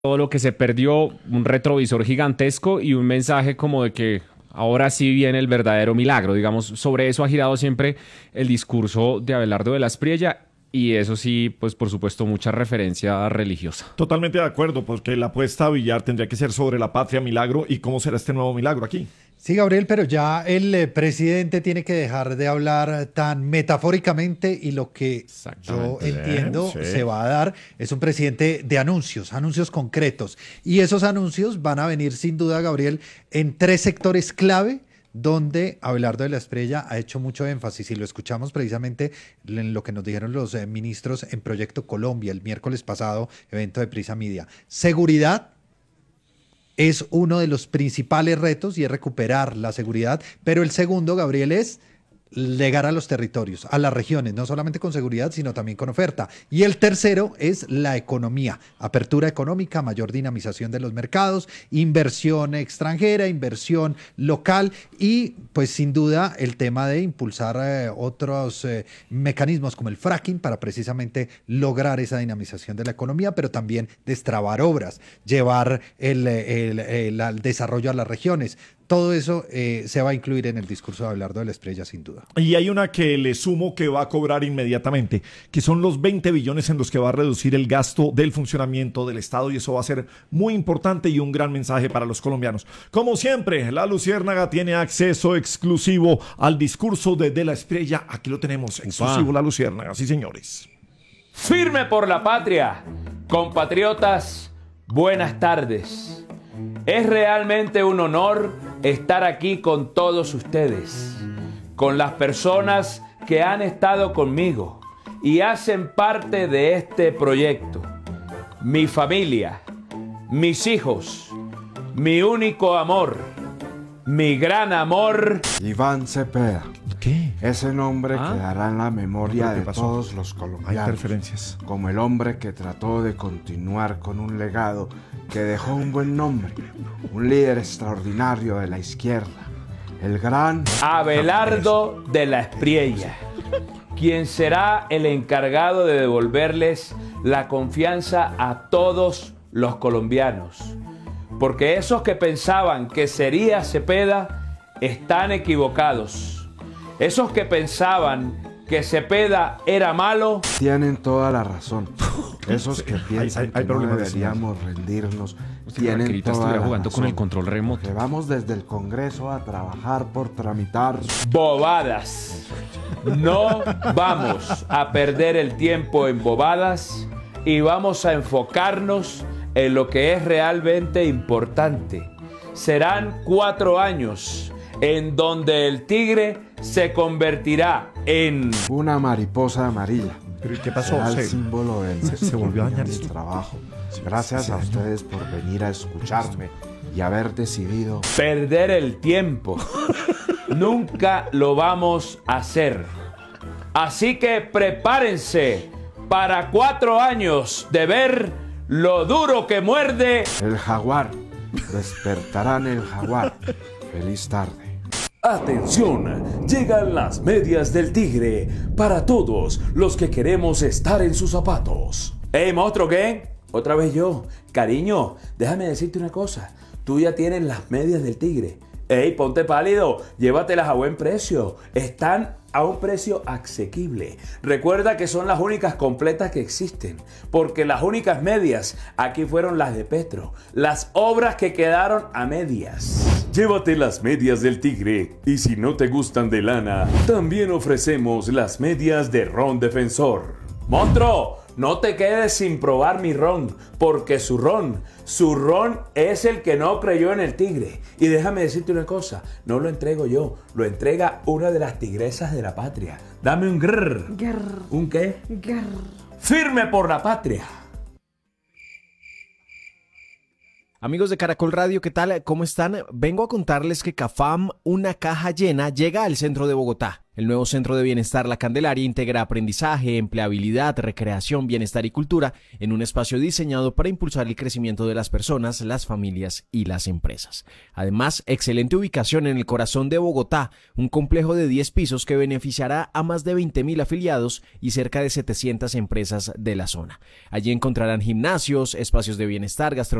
todo lo que se perdió, un retrovisor gigantesco y un mensaje como de que ahora sí viene el verdadero milagro. Digamos, sobre eso ha girado siempre el discurso de Abelardo de la Espriella y eso sí, pues por supuesto, mucha referencia religiosa. Totalmente de acuerdo, porque la apuesta a Villar tendría que ser sobre la patria milagro y cómo será este nuevo milagro aquí. Sí, Gabriel, pero ya el presidente tiene que dejar de hablar tan metafóricamente y lo que yo Exactamente. entiendo Sí. se va a dar es un presidente de anuncios, anuncios concretos. Y esos anuncios van a venir sin duda, Gabriel, en tres sectores clave donde Abelardo de la Espriella ha hecho mucho énfasis y lo escuchamos precisamente en lo que nos dijeron los ministros en Proyecto Colombia el miércoles pasado, evento de Prisa Media. Seguridad es uno de los principales retos y es recuperar la seguridad, pero el segundo, Gabriel, es llegar a los territorios, a las regiones, no solamente con seguridad, sino también con oferta. Y el tercero es la economía, apertura económica, mayor dinamización de los mercados, inversión extranjera, inversión local y pues sin duda el tema de impulsar otros mecanismos como el fracking para precisamente lograr esa dinamización de la economía, pero también destrabar obras, llevar el desarrollo a las regiones. Todo eso se va a incluir en el discurso de Abelardo de la Espriella, sin duda. Y hay una que le sumo que va a cobrar inmediatamente, que son los 20 billones en los que va a reducir el gasto del funcionamiento del Estado y eso va a ser muy importante y un gran mensaje para los colombianos. Como siempre, la Luciérnaga tiene acceso exclusivo al discurso de la Espriella. Aquí lo tenemos, exclusivo la Luciérnaga, sí señores. Firme por la patria, compatriotas, buenas tardes. Es realmente un honor estar aquí con todos ustedes, con las personas que han estado conmigo y hacen parte de este proyecto. Mi familia, mis hijos, mi único amor, mi gran amor. Iván Cepeda. ¿Qué? Ese nombre quedará en la memoria ¿Pero qué de pasó? todos los Hay colombianos interferencias. como el hombre que trató de continuar con un legado que dejó un buen nombre, un líder extraordinario de la izquierda, el gran Abelardo de la Espriella, quien será el encargado de devolverles la confianza a todos los colombianos. Porque esos que pensaban que sería Cepeda están equivocados. Esos que pensaban que Cepeda era malo, tienen toda la razón. Esos que piensan hay que no problemas de deberíamos rendirnos Que tienen Vaquerita toda estuviera la jugando con razón. el control remoto. Que vamos desde el Congreso a trabajar por tramitar. bobadas. No vamos a perder el tiempo en bobadas y vamos a enfocarnos en lo que es realmente importante. Serán 4 años en donde el tigre se convertirá en Una mariposa amarilla. ¿Pero qué pasó? Será el Se- símbolo del se volvió a dañar mi esto. trabajo. Gracias a ustedes por venir a escucharme y haber decidido. perder el tiempo. Nunca lo vamos a hacer. Así que prepárense para 4 años de ver lo duro que muerde. El jaguar. Despertarán el jaguar. Feliz tarde. Atención, llegan las medias del tigre para todos los que queremos estar en sus zapatos. ¡Ey, monstruo, qué! Otra vez yo. Cariño, déjame decirte una cosa. Tú ya tienes las medias del tigre. ¡Ey, ponte pálido! Llévatelas a buen precio. Están a un precio asequible. Recuerda que son las únicas completas que existen. Porque las únicas medias aquí fueron las de Petro. Las obras que quedaron a medias. Llévate las medias del tigre y si no te gustan de lana, también ofrecemos las medias de Ron Defensor. ¡Monstruo! No te quedes sin probar mi ron, porque su ron es el que no creyó en el tigre. Y déjame decirte una cosa, no lo entrego yo, lo entrega una de las tigresas de la patria. Dame un grrr. ¿Un qué? Firme por la patria. Amigos de Caracol Radio, ¿qué tal? ¿Cómo están? Vengo a contarles que Cafam, una caja llena, llega al centro de Bogotá. El nuevo Centro de Bienestar La Candelaria integra aprendizaje, empleabilidad, recreación, bienestar y cultura en un espacio diseñado para impulsar el crecimiento de las personas, las familias y las empresas. Además, excelente ubicación en el corazón de Bogotá, un complejo de 10 pisos que beneficiará a más de 20.000 afiliados y cerca de 700 empresas de la zona. Allí encontrarán gimnasios, espacios de bienestar, gastronomía